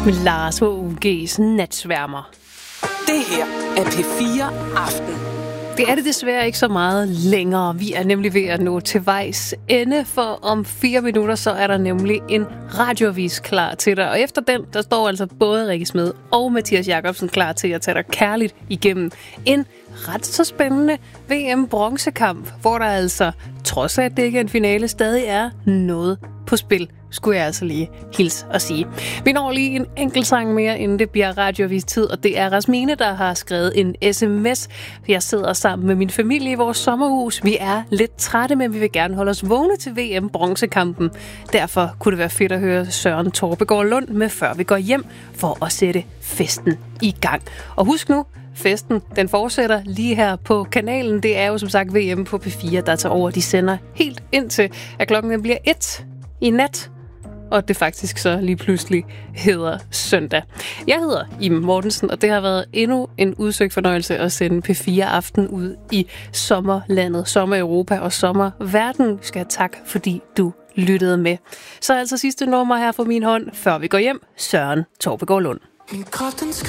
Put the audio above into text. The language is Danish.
Lars H.U.G's Natsværmer. Det her er P4 Aften. Det er det desværre ikke så meget længere. Vi er nemlig ved at nå til vejs ende, for om 4 minutter, så er der nemlig en radioavis klar til dig. Og efter den, der står altså både Rikke Smed og Mathias Jacobsen klar til at tage dig kærligt igennem en ret så spændende VM-bronzekamp, hvor der altså, trods af at det ikke er en finale, stadig er noget på spil, skulle jeg altså lige hilse og sige. Vi når lige en enkelt sang mere, inden det bliver radioavis tid, og det er Rasmine, der har skrevet en sms. Jeg sidder sammen med min familie i vores sommerhus. Vi er lidt trætte, men vi vil gerne holde os vågne til VM-bronzekampen. Derfor kunne det være fedt at høre Søren Torpegaard Lund med Før vi går hjem, for at sætte festen i gang. Og husk nu, festen, den fortsætter lige her på kanalen. Det er jo som sagt VM på P4, der tager over. De sender helt indtil, at klokken bliver 1 i nat, og det faktisk så lige pludselig hedder søndag. Jeg hedder Iben Mortensen, og det har været endnu en udsøgt fornøjelse at sende P4 Aften ud i sommerlandet, sommer-Europa og sommerverden. Skal jeg tak, fordi du lyttede med. Så altså sidste nummer her fra min hånd, før vi går hjem, Søren Torpegaard Lund. Min krop, den